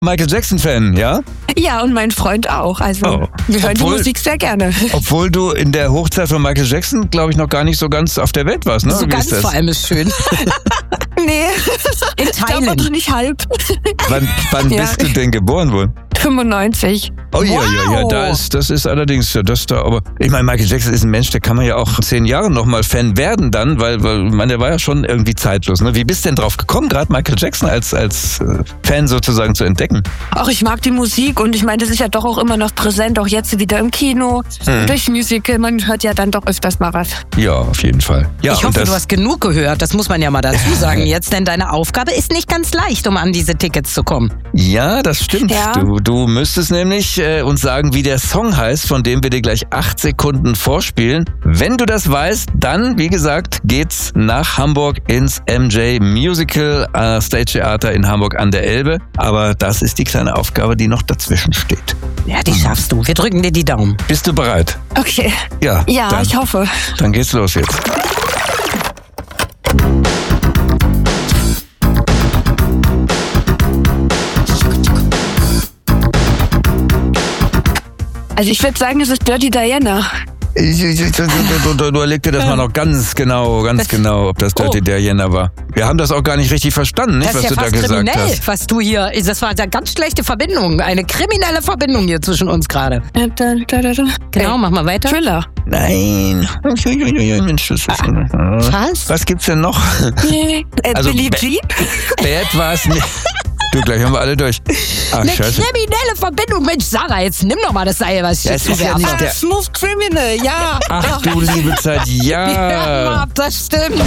Michael Jackson-Fan, ja? Ja, und mein Freund auch. Also wir hören die Musik sehr gerne. Obwohl du in der Hochzeit von Michael Jackson, glaube ich, noch gar nicht so ganz auf der Welt warst, ne? So ganz vor allem ist schön. Nee, in Teilen. Ich glaube nicht halb. Wann bist du denn geboren worden? 95. Oh ja, das ist allerdings, aber ich meine, Michael Jackson ist ein Mensch, der kann man ja auch 10 Jahre nochmal Fan werden dann, weil der war ja schon irgendwie zeitlos. Ne? Wie bist du denn drauf gekommen, gerade Michael Jackson als Fan sozusagen zu entdecken? Ach, ich mag die Musik und ich meine, das ist ja doch auch immer noch präsent, auch jetzt wieder im Kino, durch Musical, man hört ja dann doch öfters mal was. Ja, auf jeden Fall. Ja, ich hoffe, du hast genug gehört, das muss man ja mal dazu sagen jetzt, denn deine Aufgabe ist nicht ganz leicht, um an diese Tickets zu kommen. Ja, das stimmt. Ja. Du müsstest nämlich uns sagen, wie der Song heißt, von dem wir dir gleich 8 Sekunden vorspielen. Wenn du das weißt, dann, wie gesagt, geht's nach Hamburg ins MJ Musical Stage Theater in Hamburg an der Elbe. Aber das ist die kleine Aufgabe, die noch dazwischen steht. Ja, die schaffst du. Wir drücken dir die Daumen. Bist du bereit? Okay. Ja, dann, ich hoffe. Dann geht's los jetzt. Also ich würde sagen, es ist Dirty Diana. Überleg dir das mal noch ganz genau, ob das Dirty Diana war. Wir haben das auch gar nicht richtig verstanden, nicht, was du da gesagt hast. Was du hier, das war eine ganz schlechte Verbindung, eine kriminelle Verbindung hier zwischen uns gerade. Genau, mach mal weiter. Thriller. Nein. Was gibt's denn noch? Billie Jean? Bad war's nicht. Du, gleich haben wir alle durch. Ach, eine Scheiße. kriminelle Verbindung. Mensch, Sarah, jetzt nimm doch mal das Seil, was ich ist ja nicht der... Smooth Criminal, ja. Ach du liebe Zeit, ja. Ja, das stimmt.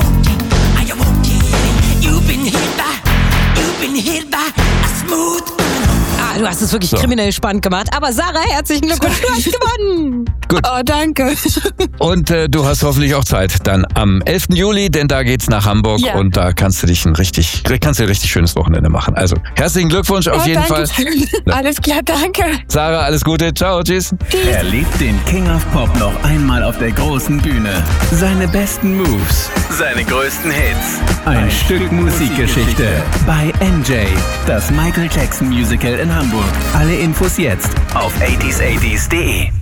Du hast es wirklich kriminell spannend gemacht. Aber Sarah, herzlichen Glückwunsch, du hast gewonnen. Gut. Oh, danke. Und du hast hoffentlich auch Zeit dann am 11. Juli, denn da geht's nach Hamburg und da kannst du ein richtig schönes Wochenende machen. Also herzlichen Glückwunsch auf jeden Fall. Alles klar, danke. Sarah, alles Gute. Ciao, tschüss. Erlebt den King of Pop noch einmal auf der großen Bühne. Seine besten Moves, seine größten Hits. Ein Stück Musikgeschichte bei MJ, das Michael Jackson Musical in Hamburg. Alle Infos jetzt auf 80s80s.de.